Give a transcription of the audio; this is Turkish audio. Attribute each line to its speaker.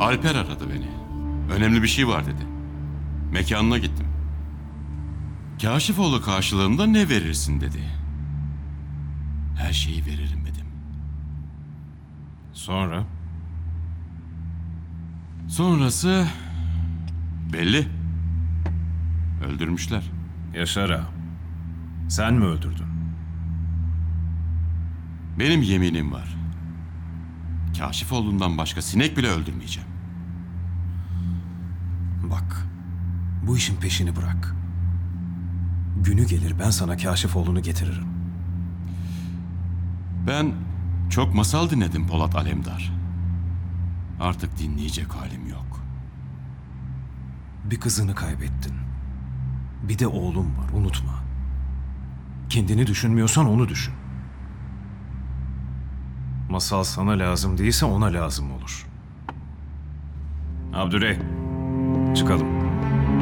Speaker 1: Alper aradı beni. Önemli bir şey var dedi. Mekanına gittim. Kaşifoğlu karşılığında ne verirsin dedi. Her şeyi veririm dedim.
Speaker 2: Sonra?
Speaker 1: Sonrası belli. Öldürmüşler.
Speaker 2: Yaşar ağa. Sen mi öldürdün?
Speaker 1: Benim yeminim var. Kaşifoğlu'ndan başka sinek bile öldürmeyeceğim.
Speaker 3: Bak, bu işin peşini bırak. Günü gelir ben sana Kaşifoğlu'nu getiririm.
Speaker 1: Ben çok masal dinledim Polat Alemdar. Artık dinleyecek halim yok.
Speaker 3: Bir kızını kaybettin. Bir de oğlum var, unutma. Kendini düşünmüyorsan onu düşün. Masal sana lazım değilse ona lazım olur. Abdüley, çıkalım.